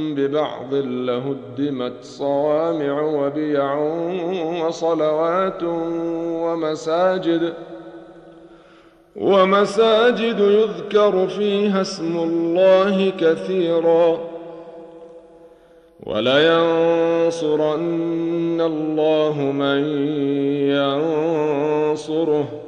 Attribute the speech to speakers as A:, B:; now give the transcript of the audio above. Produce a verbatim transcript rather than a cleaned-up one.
A: ببعض لهدمت صوامع وبيع وصلوات ومساجد ومساجد يذكر فيها اسم الله كثيرا ولينصرن الله من ينصره